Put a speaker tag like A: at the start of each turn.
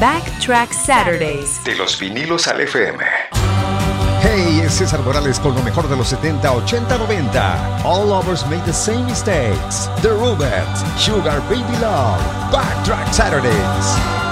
A: Backtrack Saturdays.
B: De los vinilos al FM.
C: Hey, es César Morales con lo mejor de los 70, 80, 90. All lovers make the same mistakes. The Rubettes, Sugar Baby Love, Backtrack Saturdays.